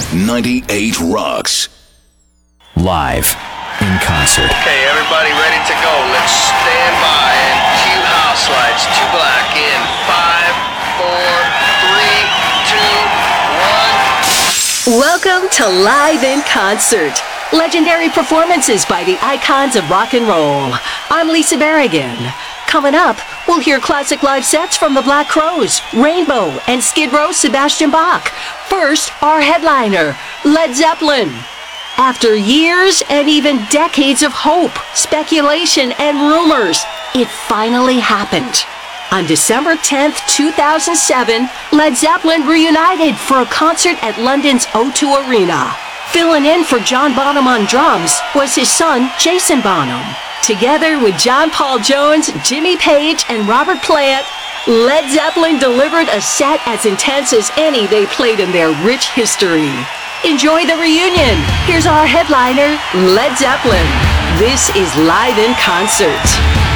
98 Rocks. Live in concert. Okay, everybody ready to go. Let's stand by and cue house lights to black in 5, 4, 3, 2, 1. Welcome to Live in Concert. Legendary performances by the icons of rock and roll. I'm Lisa Berrigan. Coming up, we'll hear classic live sets from the Black Crowes, Rainbow, and Skid Row's Sebastian Bach. First, our headliner, Led Zeppelin. After years and even decades of hope, speculation, and rumors, it finally happened. On December 10th, 2007, Led Zeppelin reunited for a concert at London's O2 Arena. Filling in for John Bonham on drums was his son, Jason Bonham. Together with John Paul Jones, Jimmy Page, and Robert Plant, Led Zeppelin delivered a set as intense as any they played in their rich history. Enjoy the reunion. Here's our headliner, Led Zeppelin. This is Live in Concert.